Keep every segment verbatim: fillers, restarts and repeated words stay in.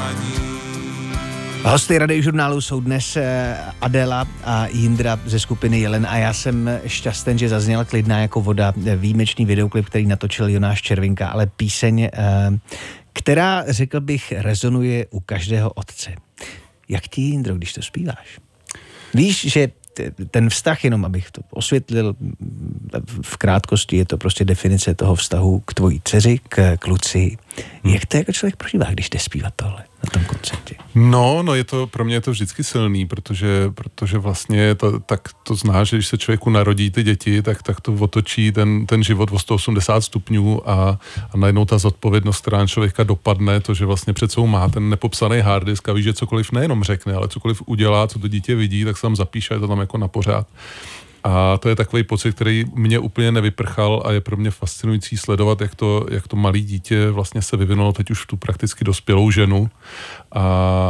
přání. Hosty Radiožurnálu jsou dnes Adela a Jindra ze skupiny Jelen a já jsem šťastný, že zazněla Klidná jako voda, výjimečný videoklip, který natočil Jonáš Červinka, ale píseň, která, řekl bych, rezonuje u každého otce. Jak ti, Jindro, když to zpíváš? Víš, že ten vztah, jenom abych to osvětlil v krátkosti, je to prostě definice toho vztahu k tvojí dceři, k kluci. Hmm. Jak to jako člověk prožívá, když jde zpívat tohle na tom koncertě? No, no je to, pro mě je to vždycky silný, protože, protože vlastně to, tak to zná, že když se člověku narodí ty děti, tak, tak to otočí ten, ten život o sto osmdesát stupňů a, a najednou ta zodpovědnost, která na člověka dopadne, to, že vlastně před sebou má ten nepopsaný harddisk a ví, že cokoliv nejenom řekne, ale cokoliv udělá, co to dítě vidí, tak se tam zapíše, je to tam jako na pořád. A to je takový pocit, který mě úplně nevyprchal a je pro mě fascinující sledovat, jak to, jak to malé dítě vlastně se vyvinulo teď už v tu prakticky dospělou ženu. A,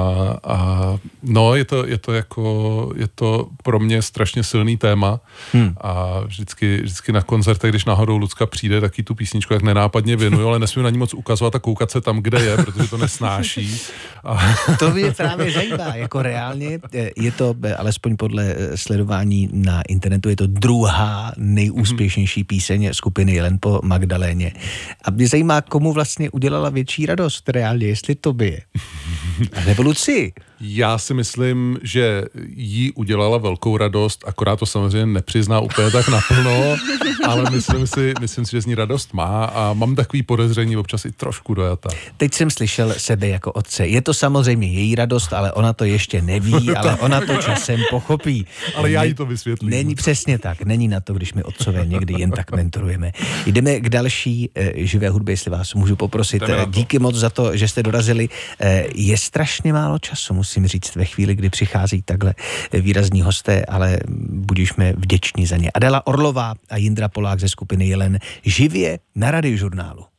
a no, je to, je to jako, je to pro mě strašně silný téma hmm. a vždycky, vždycky na koncertech, když náhodou Lucka přijde, taky tu písničku jak nenápadně věnuju, ale nesmím na ní moc ukazovat a koukat se tam, kde je, protože to nesnáší. A... To mě právě zajímá, jako reálně je to, alespoň podle sledování na internetu, je to druhá nejúspěšnější píseň skupiny Jelen po Magdaléně. A mě zajímá, komu vlastně udělala větší radost reálně, jestli tobě. A nebo Luci. Já si myslím, že jí udělala velkou radost, akorát to samozřejmě nepřizná úplně tak naplno, ale myslím si, myslím si, že z ní radost má a mám takový podezření občas i trošku dojata. Teď jsem slyšel sebe jako otce. Je to samozřejmě její radost, ale ona to ještě neví, ale ona to časem pochopí. Ale já jí to vysvětlím. Není přesně tak, není na to, když my otcové někdy jen tak mentorujeme. Jdeme k další e, živé hudbě, jestli vás můžu poprosit. Díky moc za to, že jste dorazili. E, je strašně málo času, musím říct, ve chvíli, kdy přichází takhle výrazní hosté, ale budižme vděční za ně. Adela Orlová a Jindra Polák ze skupiny Jelen živě na Radiožurnálu.